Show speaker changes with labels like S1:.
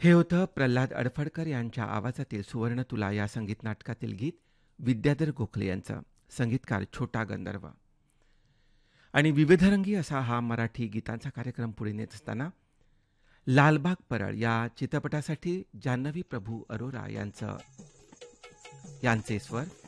S1: हे होतं प्रल्हाद अडफडकर यांच्या आवाजातील सुवर्ण तुला या संगीत नाटकातील गीत विद्याधर गोखले यांचं, संगीतकार छोटा गंधर्व. आणि विविधरंगी असा हा मराठी गीतांचा कार्यक्रम पुढे नेत असताना लालबाग परळ या चित्रपटासाठी जान्हवी प्रभू अरोरा यांचे स्वर